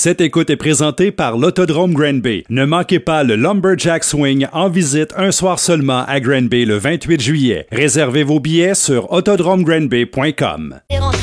Cette écoute est présentée par l'Autodrome Granby. Ne manquez pas le Lumberjack Swing en visite un soir seulement à Granby le 28 juillet. Réservez vos billets sur autodromegranby.com.